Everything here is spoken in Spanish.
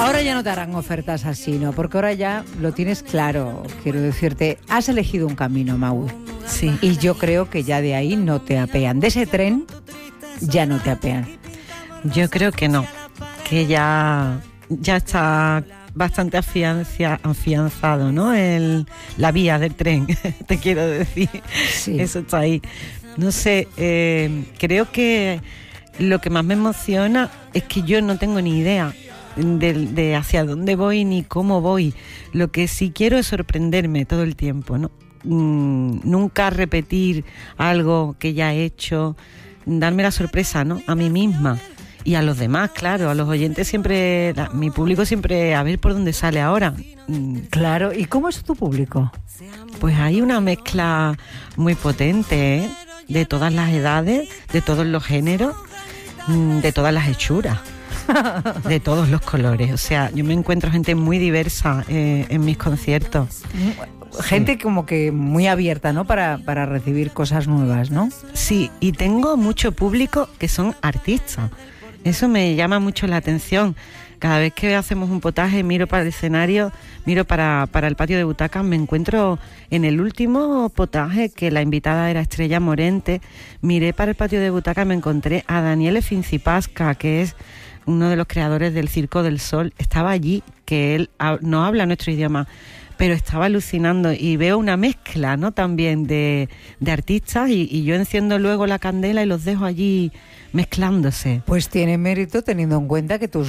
Ahora ya no te harán ofertas así, ¿no? Porque ahora ya lo tienes claro. Quiero decirte, has elegido un camino, Mau. Sí. Y yo creo que ya de ahí no te apean. De ese tren ya no te apean. Yo creo que no. Que ya está bastante afianzado, ¿no? La vía del tren, te quiero decir. Sí. Eso está ahí. No sé, creo que lo que más me emociona es que yo no tengo ni idea de hacia dónde voy ni cómo voy. Lo que sí quiero es sorprenderme todo el tiempo, ¿no? Nunca repetir algo que ya he hecho, darme la sorpresa, ¿no? A mí misma y a los demás, claro, a los oyentes siempre, mi público siempre, a ver por dónde sale ahora. Claro, ¿y cómo es tu público? Pues hay una mezcla muy potente, ¿eh? De todas las edades, de todos los géneros, de todas las hechuras, de todos los colores. O sea, yo me encuentro gente muy diversa en mis conciertos. Gente como que muy abierta, ¿no? Para recibir cosas nuevas, ¿no? Sí, y tengo mucho público que son artistas. Eso me llama mucho la atención. Cada vez que hacemos un potaje, miro para el escenario, miro para el patio de butacas, me encuentro en el último potaje, que la invitada era Estrella Morente, miré para el patio de butacas, me encontré a Daniele Fincipasca, que es uno de los creadores del Circo del Sol. Estaba allí, que él no habla nuestro idioma, pero estaba alucinando, y veo una mezcla, ¿no? También de artistas, y yo enciendo luego la candela y los dejo allí mezclándose. Pues tiene mérito teniendo en cuenta que tus